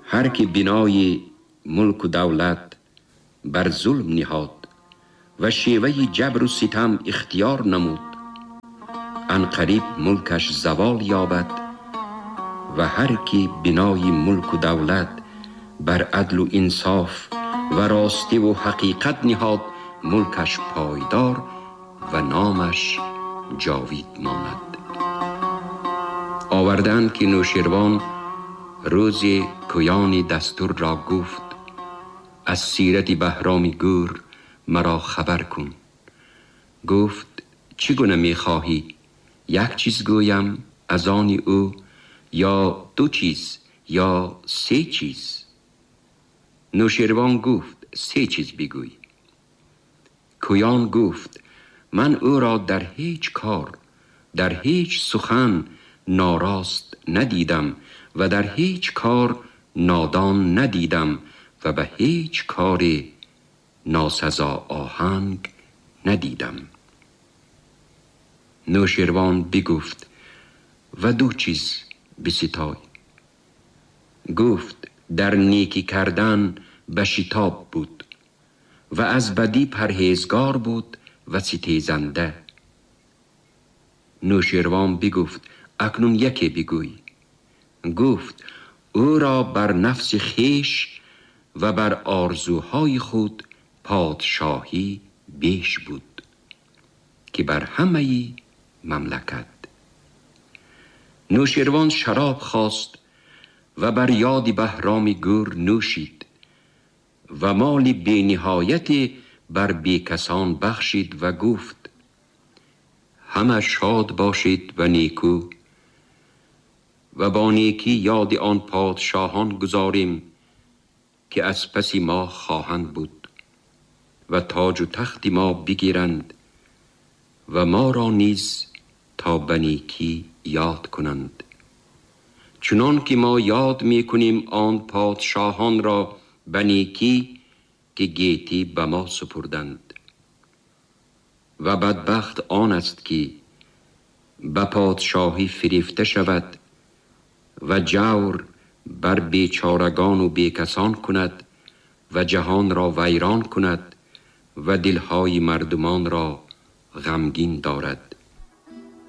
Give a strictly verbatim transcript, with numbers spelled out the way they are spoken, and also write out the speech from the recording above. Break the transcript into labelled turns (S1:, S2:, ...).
S1: هر که بنای ملک و دولت بر ظلم نهاد و شیوه جبر و ستم اختیار نمود، عنقریب ملکش زوال یابد و هر که بنای ملک و دولت بر عدل و انصاف و راستی و حقیقت نهاد، ملکش پایدار و نامش جاوید ماند. آوردند که نوشیروان روز کویان دستور را گفت از سیرت بهرام گور مرا خبر کن. گفت چگونه می خواهی؟ یک چیز گویم از آن او، یا دو چیز، یا سه چیز؟ نوشیروان گفت سه چیز بگوی. کویان گفت من او را در هیچ کار، در هیچ سخن ناراست ندیدم و در هیچ کار نادان ندیدم و به هیچ کار ناسزا آهنگ ندیدم. نوشیروان بگفت و دو چیز بستای. گفت در نیکی کردن به شتاب بود و از بدی پرهیزگار بود و ستیزنده. نوشیروان بگفت اکنون یکی بگوی. گفت او را بر نفس خیش و بر آرزوهای خود پادشاهی بیش بود که بر همه مملکت. نوشیروان شراب خواست و بر یاد بهرام گور نوشید و مال بی نهایت بر بی کسان بخشید و گفت همه شاد باشید و نیکو و با نیکی یاد آن پادشاهان گذاریم که از پس ما خواهند بود و تاج و تخت ما بگیرند و ما را نیز تا به نیکی یاد کنند، چنان که ما یاد می کنیم آن پادشاهان را به نیکی که گیتی به ما سپردند. و بدبخت آن است که به پادشاهی فریفته شود و جور بر بیچارگان و بیکسان کند و جهان را ویران کند و دلهای مردمان را غمگین دارد.